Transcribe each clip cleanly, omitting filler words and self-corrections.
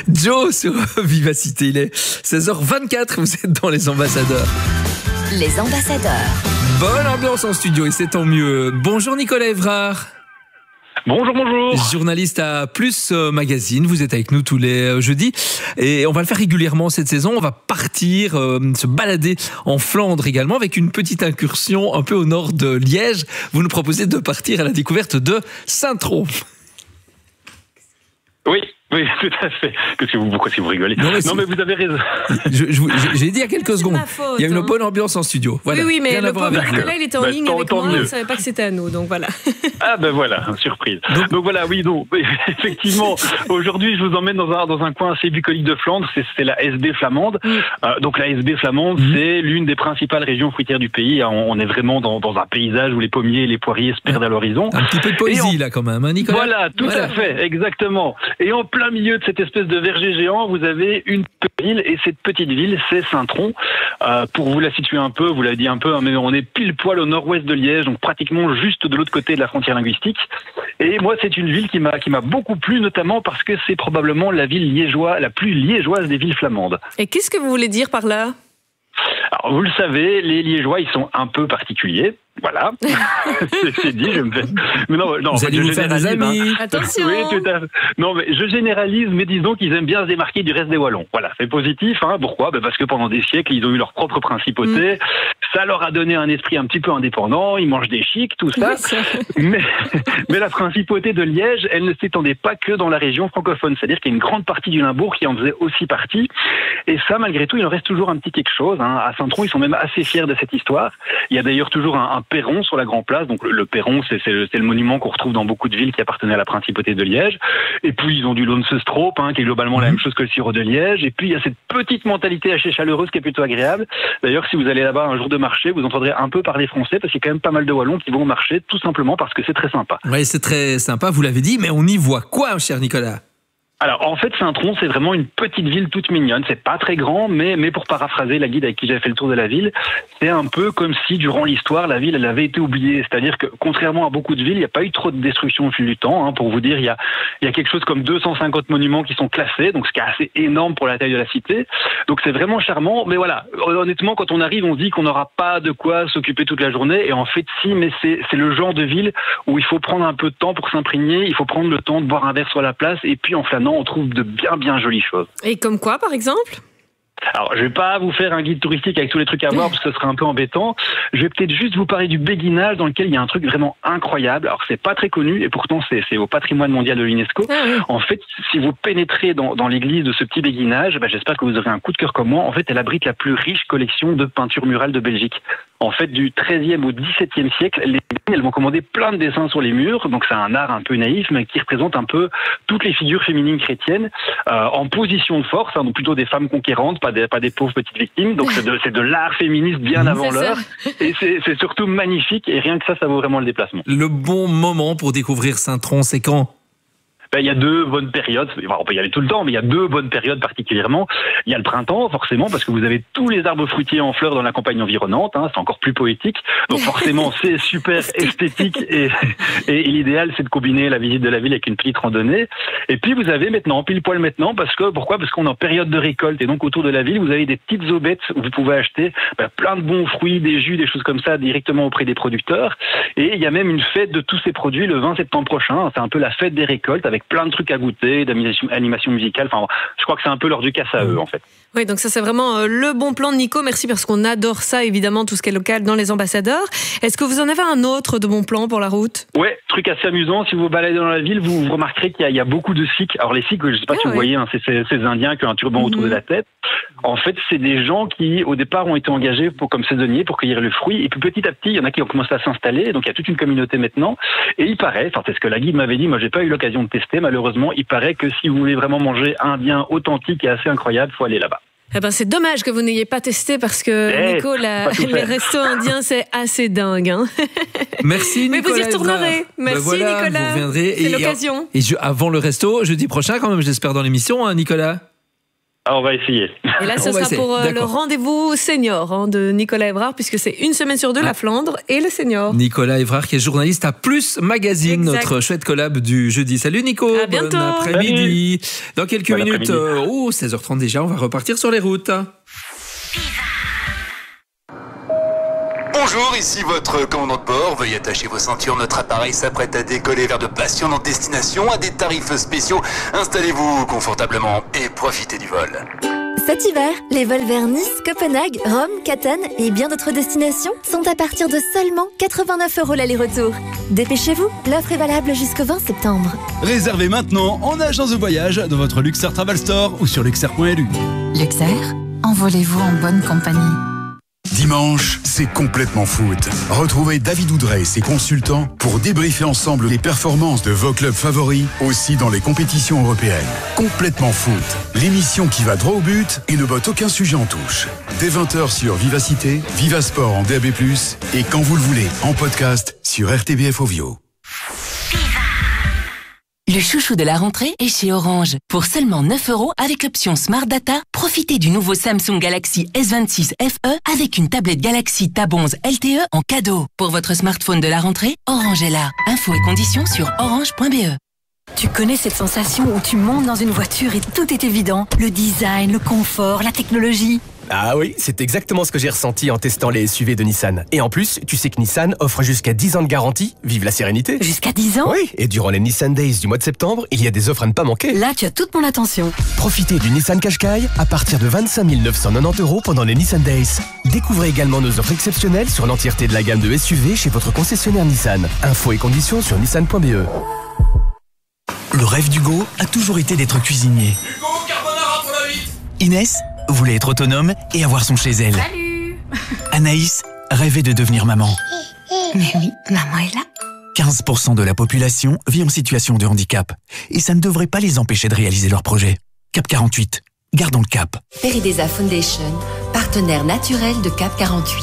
Joe sur Vivacité, il est 16h24, vous êtes dans Les Ambassadeurs. Les Ambassadeurs. Bonne ambiance en studio et c'est tant mieux. Bonjour Nicolas Évrard. Bonjour. Journaliste à Plus Magazine, vous êtes avec nous tous les jeudis et on va le faire régulièrement cette saison. On va partir se balader en Flandre également avec une petite incursion un peu au nord de Liège. Vous nous proposez de partir à la découverte de Saint-Tron. Oui, tout à fait. Pourquoi si vous rigolez? Non, mais vous avez raison. J'ai dit il y a quelques secondes. Il y a une bonne ambiance en studio. Voilà. Oui, mais le pauvre Nicolas, il était en ligne avec moi. Mieux. On ne savait pas que c'était à nous, donc voilà. Ah ben voilà, surprise. Donc voilà, effectivement, aujourd'hui je vous emmène dans un coin assez bucolique de Flandre, c'est la SB flamande. Donc la SB flamande, c'est l'une des principales régions fruitières du pays. On est vraiment dans un paysage où les pommiers et les poiriers se perdent à l'horizon. Un petit peu de poésie là quand même, hein, Nicolas? Voilà, tout à fait, exactement. Et en plein milieu de cette espèce de verger géant, vous avez une petite ville, et cette petite ville, c'est Saint-Tron. Pour vous la situer un peu, vous l'avez dit un peu, hein, mais on est pile poil au nord-ouest de Liège, donc pratiquement juste de l'autre côté de la frontière linguistique. Et moi, c'est une ville qui m'a beaucoup plu, notamment parce que c'est probablement la plus liégeoise des villes flamandes. Et qu'est-ce que vous voulez dire par là? Alors, vous le savez, les Liégeois, ils sont un peu particuliers. Voilà, c'est dit, je me fais... Mais non, vous allez vous faire des amis. Hein. Attention. Oui, tout à fait. Non, mais je généralise, mais disons qu'ils aiment bien se démarquer du reste des Wallons. Voilà, c'est positif. Hein. Pourquoi? Parce que pendant des siècles, ils ont eu leur propre principauté. Ça leur a donné un esprit un petit peu indépendant. Ils mangent des chics, tout ça. Mais la principauté de Liège, elle ne s'étendait pas que dans la région francophone. C'est-à-dire qu'il y a une grande partie du Limbourg qui en faisait aussi partie. Et ça, malgré tout, il en reste toujours un petit quelque chose. Hein. À Saint-Tron, ils sont même assez fiers de cette histoire. Il y a d'ailleurs toujours un perron sur la Grand Place. Donc le perron, c'est le monument qu'on retrouve dans beaucoup de villes qui appartenaient à la principauté de Liège. Et puis ils ont du Lonsestrop, qui est globalement la même chose que le sirop de Liège. Et puis il y a cette petite mentalité assez chaleureuse qui est plutôt agréable. D'ailleurs, si vous allez là-bas un jour de marché, vous entendrez un peu parler français parce qu'il y a quand même pas mal de Wallons qui vont au marché, tout simplement parce que c'est très sympa. Oui, c'est très sympa, vous l'avez dit, mais on y voit quoi, cher Nicolas? Alors, en fait, Saint-Tron, c'est vraiment une petite ville toute mignonne. C'est pas très grand, mais pour paraphraser la guide avec qui j'avais fait le tour de la ville, c'est un peu comme si, durant l'histoire, la ville, elle avait été oubliée. C'est-à-dire que, contrairement à beaucoup de villes, il n'y a pas eu trop de destruction au fil du temps. Hein. Pour vous dire, il y a quelque chose comme 250 monuments qui sont classés, donc ce qui est assez énorme pour la taille de la cité. Donc c'est vraiment charmant. Mais voilà, honnêtement, quand on arrive, on se dit qu'on n'aura pas de quoi s'occuper toute la journée. Et en fait, si, mais c'est le genre de ville où il faut prendre un peu de temps pour s'imprégner. Il faut prendre le temps de boire un verre sur la place. Et puis, en flânant, on trouve de bien jolies choses. Et comme quoi, par exemple? Alors, je vais pas vous faire un guide touristique avec tous les trucs à voir parce que ce serait un peu embêtant. Je vais peut-être juste vous parler du béguinage dans lequel il y a un truc vraiment incroyable. Alors, c'est pas très connu et pourtant c'est au patrimoine mondial de l'UNESCO. En fait, si vous pénétrez dans l'église de ce petit béguinage, j'espère que vous aurez un coup de cœur comme moi. En fait, elle abrite la plus riche collection de peintures murales de Belgique. En fait, du XIIIe au XVIIe siècle, les elles vont commander plein de dessins sur les murs. Donc, c'est un art un peu naïf, mais qui représente un peu toutes les figures féminines chrétiennes en position de force, donc plutôt des femmes conquérantes, pas des pauvres petites victimes. Donc, c'est de l'art féministe bien avant l'heure. Et c'est surtout magnifique. Et rien que ça vaut vraiment le déplacement. Le bon moment pour découvrir Saint-Tron, c'est quand? Il y a deux bonnes périodes, on peut y aller tout le temps, mais il y a deux bonnes périodes particulièrement. Il y a le printemps, forcément, parce que vous avez tous les arbres fruitiers en fleurs dans la campagne environnante, c'est encore plus poétique. Donc forcément, c'est super esthétique et l'idéal, c'est de combiner la visite de la ville avec une petite randonnée. Et puis vous avez maintenant, pile poil maintenant, pourquoi? Parce qu'on est en période de récolte et donc autour de la ville, vous avez des petites aubettes où vous pouvez acheter plein de bons fruits, des jus, des choses comme ça directement auprès des producteurs. Et il y a même une fête de tous ces produits le 20 septembre prochain. C'est un peu la fête des récoltes avec plein de trucs à goûter, d'animation musicale. Enfin, je crois que c'est un peu l'heure du casse à eux, en fait. Oui, donc ça, c'est vraiment le bon plan de Nico. Merci, parce qu'on adore ça, évidemment, tout ce qui est local dans les ambassadeurs. Est-ce que vous en avez un autre de bon plan pour la route? Ouais, truc assez amusant. Si vous vous baladez dans la ville, vous remarquerez qu'il y a beaucoup de Sikhs. Alors, les Sikhs, je ne sais pas si vous voyez, c'est ces Indiens qui ont un turban autour de la tête. En fait, c'est des gens qui, au départ, ont été engagés comme saisonniers pour cueillir le fruit. Et puis, petit à petit, il y en a qui ont commencé à s'installer. Donc, il y a toute une communauté maintenant. Et il paraît, c'est ce que la guide m'avait dit, moi, j'ai pas eu l'occasion de tester, malheureusement. Il paraît que si vous voulez vraiment manger indien authentique et assez incroyable, il faut aller là-bas. C'est dommage que vous n'ayez pas testé parce que, Nico, les restos indiens, c'est assez dingue. Merci, Nicolas. Mais vous y retournerez. Merci, Nicolas. Vous reviendrez. C'est l'occasion. Et avant le resto, jeudi prochain, quand même, j'espère, dans l'émission, Nicolas. Ah, on va essayer. Et là, ce On va sera essayer. pour le D'accord. rendez-vous senior de Nicolas Évrard, puisque c'est une semaine sur deux, la Flandre et le senior. Nicolas Évrard qui est journaliste à Plus Magazine, Exact. notre chouette collab du jeudi. Salut Nico, À bientôt. bon après-midi. Dans quelques Bon minutes, après-midi. 16h30 déjà, on va repartir sur les routes. Bonjour, ici votre commandant de bord. Veuillez attacher vos ceintures. Notre appareil s'apprête à décoller vers de passionnantes destinations à des tarifs spéciaux. Installez-vous confortablement et profitez du vol. Cet hiver, les vols vers Nice, Copenhague, Rome, Catane et bien d'autres destinations sont à partir de seulement 89 € l'aller-retour. Dépêchez-vous, l'offre est valable jusqu'au 20 septembre. Réservez maintenant en agence de voyage dans votre Luxair Travel Store ou sur luxair.lu. Luxair, envolez-vous en bonne compagnie. Dimanche, c'est complètement foot. Retrouvez David Oudrey et ses consultants pour débriefer ensemble les performances de vos clubs favoris, aussi dans les compétitions européennes. Complètement foot, l'émission qui va droit au but et ne botte aucun sujet en touche. Dès 20h sur Vivacité, Vivasport en DAB+, et quand vous le voulez, en podcast sur RTBF Ovio. Le chouchou de la rentrée est chez Orange. Pour seulement 9 € avec l'option Smart Data, profitez du nouveau Samsung Galaxy S26 FE avec une tablette Galaxy Tab 11 LTE en cadeau. Pour votre smartphone de la rentrée, Orange est là. Infos et conditions sur orange.be. Tu connais cette sensation où tu montes dans une voiture et tout est évident? Le design, le confort, la technologie. Ah oui, c'est exactement ce que j'ai ressenti en testant les SUV de Nissan. Et en plus, tu sais que Nissan offre jusqu'à 10 ans de garantie. Vive la sérénité. Jusqu'à 10 ans? Oui, et durant les Nissan Days du mois de septembre, il y a des offres à ne pas manquer. Là, tu as toute mon attention. Profitez du Nissan Qashqai à partir de 25 990 € pendant les Nissan Days. Découvrez également nos offres exceptionnelles sur l'entièreté de la gamme de SUV chez votre concessionnaire Nissan. Infos et conditions sur nissan.be. Le rêve d'Hugo a toujours été d'être cuisinier. Hugo, carbonara pour la vite. Inès voulait être autonome et avoir son chez elle. Salut. Anaïs rêvait de devenir maman. Mais oui, maman est là. 15% de la population vit en situation de handicap. Et ça ne devrait pas les empêcher de réaliser leurs projets. Cap 48. Gardons le cap. Peridesa Foundation, partenaire naturel de Cap 48.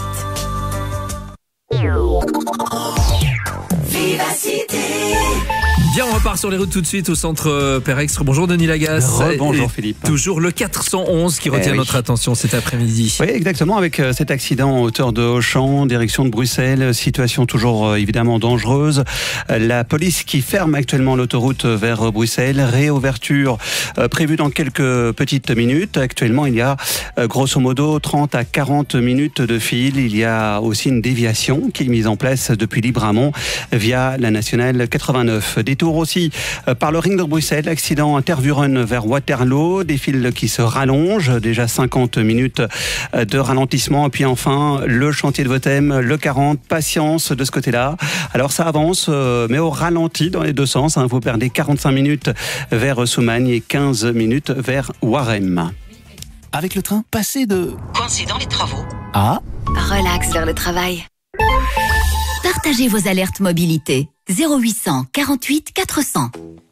Vivacité. Bien, on repart sur les routes tout de suite au centre Pérextre. Bonjour Denis Lagasse. Bonjour Philippe. Toujours le 411 qui retient notre attention cet après-midi. Oui, exactement, avec cet accident en hauteur de Auchan, direction de Bruxelles, situation toujours évidemment dangereuse. La police qui ferme actuellement l'autoroute vers Bruxelles, réouverture prévue dans quelques petites minutes. Actuellement, il y a grosso modo 30 à 40 minutes de fil. Il y a aussi une déviation qui est mise en place depuis Libramont via la nationale 89. Détour aussi par le ring de Bruxelles, accident Intervuren vers Waterloo, des fils qui se rallongent, déjà 50 minutes de ralentissement. Et puis enfin, le chantier de Votem, le 40, patience de ce côté-là. Alors ça avance, mais au ralenti dans les deux sens. Vous perdez 45 minutes vers Soumagne et 15 minutes vers Warem. Avec le train, passez de... Coincé dans les travaux. Ah. Relax vers le travail. Partagez vos alertes mobilité. 0800 48 400.